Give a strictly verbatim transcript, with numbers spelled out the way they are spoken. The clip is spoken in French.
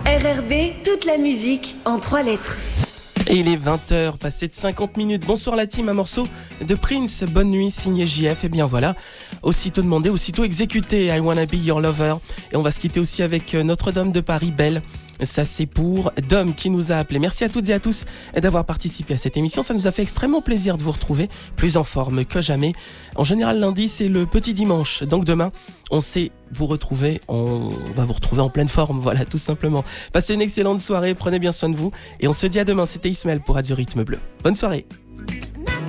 R R B, toute la musique en trois lettres. Et il est vingt heures, passé de cinquante minutes. Bonsoir la team, un morceau de Prince, Bonne nuit, signé J F. Et bien voilà, aussitôt demandé, aussitôt exécuté, I Wanna Be Your Lover. Et on va se quitter aussi avec Notre-Dame de Paris, Belle. Ça c'est pour Dom qui nous a appelé. Merci à toutes et à tous d'avoir participé à cette émission. Ça nous a fait extrêmement plaisir de vous retrouver, plus en forme que jamais. En général, lundi, c'est le petit dimanche. Donc demain, on sait vous retrouver. On va vous retrouver en pleine forme, voilà, tout simplement. Passez une excellente soirée, prenez bien soin de vous. Et on se dit à demain. C'était Ismaël pour Radio Rythme Bleu. Bonne soirée.